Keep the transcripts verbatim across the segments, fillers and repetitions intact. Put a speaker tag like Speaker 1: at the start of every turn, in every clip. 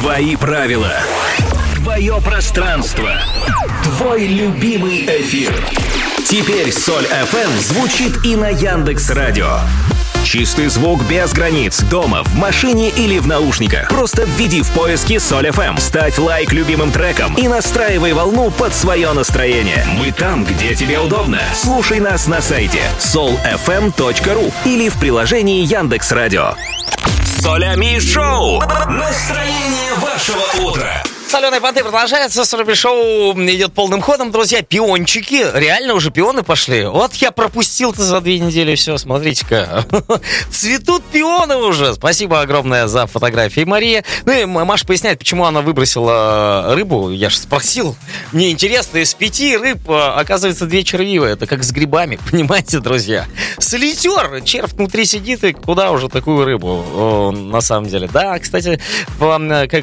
Speaker 1: Твои правила. Твое пространство. Твой любимый эфир. Теперь Соль эф эм звучит и на Яндекс.Радио. Чистый звук без границ. Дома, в машине или в наушниках. Просто введи в поиске Соль эф эм. Ставь лайк любимым трекам и настраивай волну под свое настроение. Мы там, где тебе удобно. Слушай нас на сайте сол эф эм точка ру или в приложении Яндекс.Радио. Солями шоу. Настроение вашего утра.
Speaker 2: Соленые понты продолжается, Солями шоу идет полным ходом, друзья. Пиончики, реально уже пионы пошли. Вот я пропустил-то за две недели все, смотрите-ка. Цветут пионы уже. Спасибо огромное за фотографии, Мария. Ну и Маша поясняет, почему она выбросила рыбу. Я же спросил. Мне интересно, из пяти рыб оказывается две червивые. Это как с грибами, понимаете, друзья. Солитер, червь внутри сидит, и куда уже такую рыбу, о, на самом деле. Да, кстати, в,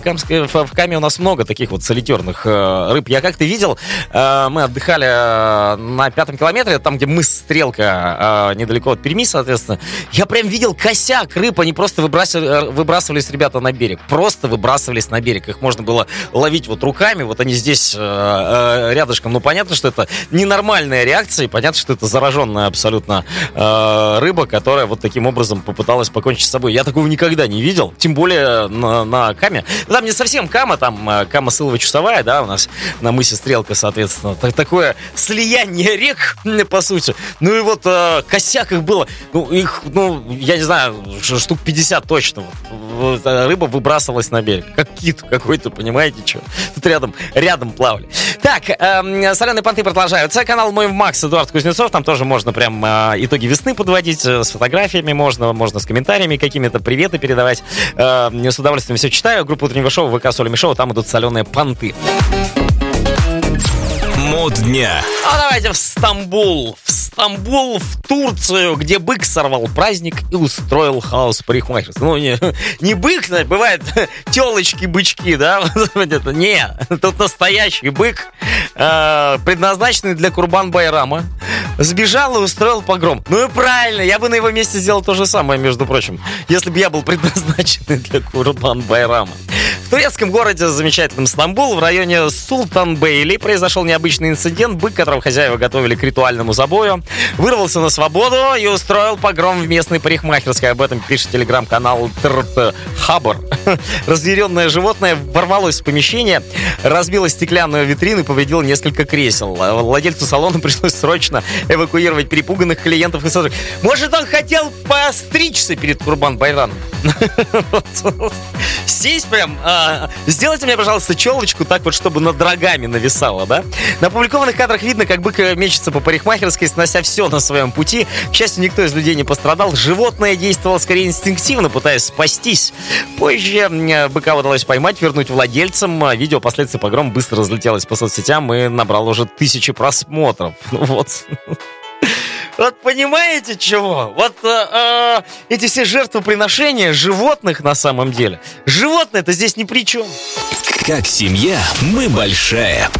Speaker 2: в Каме у нас много таких вот солитерных э, рыб. Я как-то видел, э, мы отдыхали э, на пятом километре, там, где мыс Стрелка, э, недалеко от Перми, соответственно. Я прям видел косяк рыб, они просто выбрасывали, выбрасывались, ребята, на берег. Просто выбрасывались на берег. Их можно было ловить вот руками, вот они здесь э, э, рядышком. Ну, понятно, что это ненормальная реакция, и понятно, что это зараженная абсолютно э, рыба, которая вот таким образом попыталась покончить с собой. Я такого никогда не видел, тем более на, на Каме. Там не совсем Кама, там Кама Сылово-Чусовая, да, у нас на мысе Стрелка, соответственно. Так, такое слияние рек, по сути. Ну и вот э, косяк их было. Ну, их, ну, я не знаю, штук пятьдесят точно. Вот, рыба выбрасывалась на берег. Как кит какой-то, понимаете, что? Тут рядом, рядом плавали. Так, э, соленые понты продолжаются. Канал мой Макс, Эдуард Кузнецов. Там тоже можно прям э, итоги весны подводить. С фотографиями можно, можно с комментариями какими-то, приветы передавать. Э, с удовольствием все читаю. Группа утреннего шоу ВК Солями шоу. Там идут соленые понты.
Speaker 1: Мод дня.
Speaker 2: А давайте в Стамбул. В Стамбул, в Турцию, где бык сорвал праздник и устроил хаос в парикмахерстве. Ну, не, не бык, знаете, бывает телочки-бычки, да? Не, тут настоящий бык, э, предназначенный для Курбан-Байрама. Сбежал и устроил погром. Ну и правильно, я бы на его месте сделал то же самое, между прочим, если бы я был предназначенный для Курбан-Байрама. В турецком городе, замечательном Стамбул, в районе Султан-Бейли, произошел необычный инцидент. Бык, которого хозяева готовили к ритуальному забою, вырвался на свободу и устроил погром в местной парикмахерской. Об этом пишет телеграм-канал ТРТ Хабар. Разъяренное животное ворвалось в помещение, разбило стеклянную витрину и повредило несколько кресел. Владельцу салона пришлось срочно эвакуировать перепуганных клиентов и сотрудников. Может, он хотел постричься перед Курбан-Байрамом? Сесть прям... А, сделайте мне, пожалуйста, челочку так вот, чтобы над рогами нависала, да? На опубликованных кадрах видно, как бык мечется по парикмахерской, снося все на своем пути. К счастью, никто из людей не пострадал. Животное действовало скорее инстинктивно, пытаясь спастись. Позже быка удалось поймать, вернуть владельцам. Видео последствий погрома быстро разлетелось по соцсетям и набрало уже тысячи просмотров. Ну вот... Вот понимаете чего? Вот э, э, эти все жертвоприношения животных на самом деле. Животные-то здесь ни при чем.
Speaker 1: Как семья мы большая.